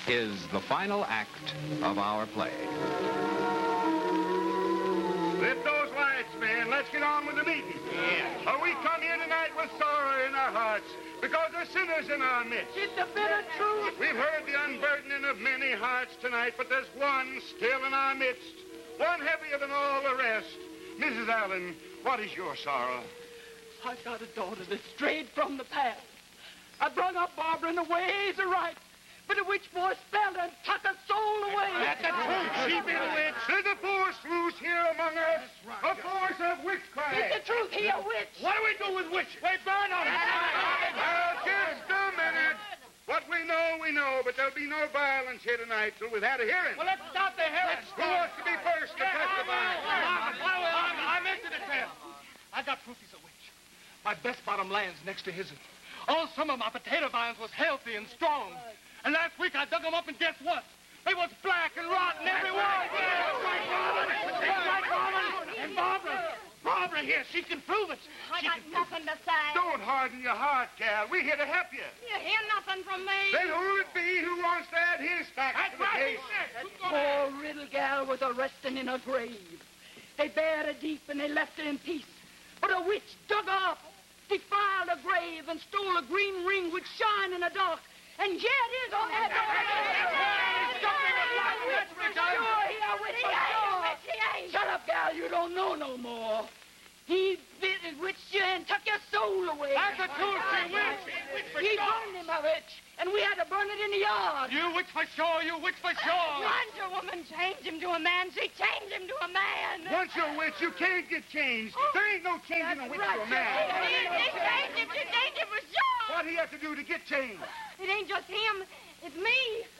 is the final act of our play. Lift those lights, man. Let's get on with the meeting. Yeah. We come here tonight with sorrow in our hearts because there's sinners in our midst. It's the bitter truth. We've heard the unburdening of many hearts tonight, but there's one still in our midst, one heavier than all the rest. Mrs. Allen, what is your sorrow? I got a daughter that strayed from the path. I brung up Barbara in the ways of right, but a witch boy spelled her and took her soul away. That's the truth. She be a witch. There's a force loose here among us. A force of witchcraft. It's the truth, he a witch. What do we do with witches? We burn them. Just a minute. What we know, but there'll be no violence here tonight till we've had a hearing. Well, let's start the hearing. Who wants to be first to testify? I'm into the tale. I got proof he's a witch. My best bottom land's next to his'n. All summer, my potato vines was healthy and strong. And last week, I dug them up, and guess what? They was black and rotten everywhere. And Barbara here, she can prove it. I got nothing to say. Don't harden your heart, gal. We're here to help you. You hear nothing from me. Then who'll it be who wants to add his facts to the case? Poor little gal was a resting in her grave. They buried her deep and they left her in peace. But a witch dug her up, defiled her grave, and stole a green ring which shine in the dark. And here it is on that Shut up, gal. You don't know no more. He witched you and took your soul away. That's the truth, she witch. He burned him a witch, and we had to burn it in the yard. You witch for sure, you witch for sure. Once a woman changed him to a man, she changed him to a man. Once you're a witch, you can't get changed. There ain't no changing a witch to a man. She changed him for sure. What do you have to do to get changed? It ain't just him. It's me.